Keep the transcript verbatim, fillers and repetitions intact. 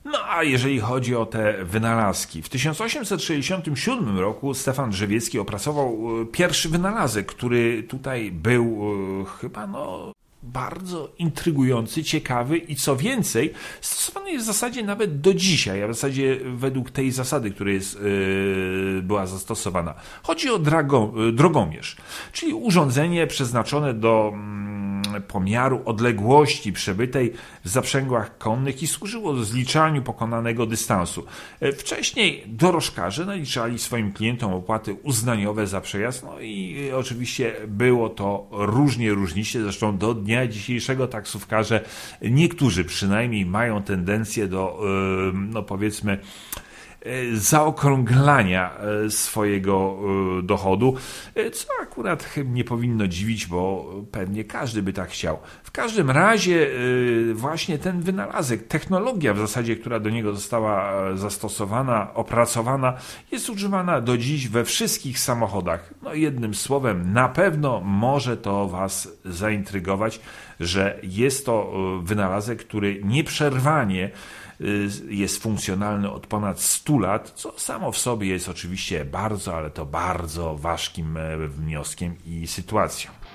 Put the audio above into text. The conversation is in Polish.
No a jeżeli chodzi o te wynalazki, w tysiąc osiemset sześćdziesiątym siódmym roku Stefan Drzewiecki opracował pierwszy wynalazek, który tutaj był chyba no bardzo intrygujący, ciekawy i co więcej, stosowany jest w zasadzie nawet do dzisiaj, a w zasadzie według tej zasady, która jest, yy, była zastosowana. Chodzi o drago, drogomierz, czyli urządzenie przeznaczone do yy, pomiaru odległości przebytej w zaprzęgłach konnych i służyło do zliczaniu pokonanego dystansu. Wcześniej dorożkarze naliczali swoim klientom opłaty uznaniowe za przejazd, no i oczywiście było to różnie różniście, zresztą do dnia dzisiejszego taksówkarze, niektórzy przynajmniej mają tendencję do, no powiedzmy, zaokrąglania swojego dochodu, co akurat nie powinno dziwić, bo pewnie każdy by tak chciał. W każdym razie właśnie ten wynalazek, technologia w zasadzie, która do niego została zastosowana, opracowana, jest używana do dziś we wszystkich samochodach. No jednym słowem, na pewno może to Was zaintrygować, że jest to wynalazek, który nieprzerwanie jest funkcjonalny od ponad stu lat, co samo w sobie jest oczywiście bardzo, ale to bardzo ważkim wnioskiem i sytuacją.